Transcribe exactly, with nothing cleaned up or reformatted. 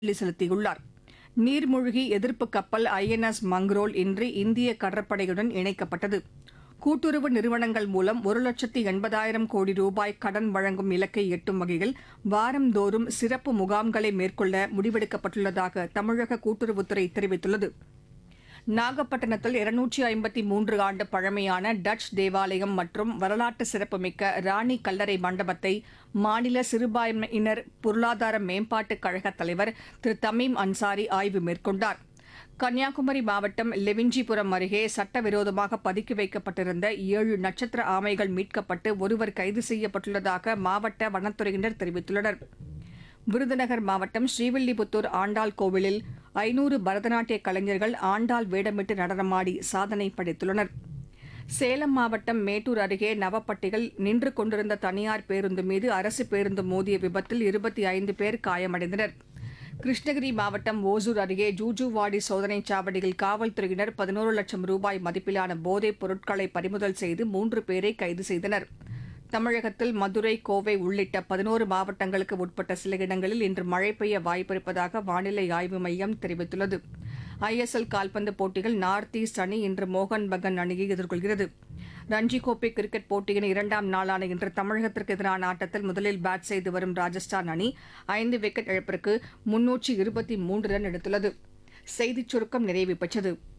அஞ்சலி செலுத்தியுள்ளார். நீர்மூழ்கி எதிர்ப்பு கப்பல் ஐ என் எஸ் மங்ரோல் இன்று இந்திய கடற்படையுடன் இணைக்கப்பட்டது. கூட்டுறவு நிறுவனங்கள் மூலம் ஒரு லட்சத்து எண்பதாயிரம் கோடி ரூபாய் கடன் வழங்கும் இலக்கை எட்டும் வகையில் வாரந்தோறும் சிறப்பு முகாம்களை மேற்கொள்ள முடிவெடுக்கப்பட்டுள்ளதாக தமிழக கூட்டுறவுத்துறை தெரிவித்துள்ளது. நாகப்பட்டினத்தில் இருநூற்று ஐம்பத்து மூன்று ஆண்டு பழமையான டச் தேவாலயம் மற்றும் வரலாற்று சிறப்புமிக்க ராணி கல்லறை மண்டபத்தை மாநில சிறுபான்மையினர் பொருளாதார மேம்பாட்டுக் கழக தலைவர் திரு தமீம் அன்சாரி ஆய்வு மேற்கொண்டார். கன்னியாகுமரி மாவட்டம் லெவிஞ்சிபுரம் அருகே சட்டவிரோதமாக பதுக்கி வைக்கப்பட்டிருந்த ஏழு நட்சத்திர ஆமைகள் மீட்கப்பட்டு ஒருவர் கைது செய்யப்பட்டுள்ளதாக மாவட்ட வனத்துறையினர் தெரிவித்துள்ளனர். விருதுநகர் மாவட்டம் ஸ்ரீவில்லிபுத்தூர் ஆண்டாள் கோவிலில் ஐநூறு பரதநாட்டிய கலைஞர்கள் ஆண்டாள் வேடமிட்டு நடனமாடி சாதனை படைத்துள்ளனர். சேலம் மாவட்டம் மேட்டூர் அருகே நவப்பட்டியில் நின்று கொண்டிருந்த தனியார் பேருந்து மீது அரசு பேருந்து மோதிய விபத்தில் இருபத்தி ஐந்து பேர் காயமடைந்தனர். கிருஷ்ணகிரி மாவட்டம் ஓசூர் அருகே ஜூஜுவாடி சோதனைச் சாவடியில் காவல்துறையினர் பதினோரு லட்சம் ரூபாய் மதிப்பிலான போதைப் பொருட்களை பறிமுதல் செய்து மூன்று பேரை கைது செய்தனர். தமிழகத்தில் மதுரை, கோவை உள்ளிட்ட பதினோரு மாவட்டங்களுக்கு உட்பட்ட சில இடங்களில் இன்று மழை பெய்ய வாய்ப்பிருப்பதாக வானிலை ஆய்வு மையம் தெரிவித்துள்ளது. ஐ எஸ் எல் கால்பந்து போட்டியில் நார்த் ஈஸ்ட் அணி இன்று மோகன் பகான் அணியை எதிர்கொள்கிறது. ரஞ்சி கோப்பை கிரிக்கெட் போட்டியின் இரண்டாம் நாளான இன்று தமிழகத்திற்கு எதிரான ஆட்டத்தில் முதலில் பேட் செய்து வரும் ராஜஸ்தான் அணி ஐந்து விக்கெட் இழப்பிற்கு முன்னூற்று இருபத்தி மூன்று ரன் எடுத்துள்ளது. செய்திச் சுருக்கம் நிறைவு பெற்றது.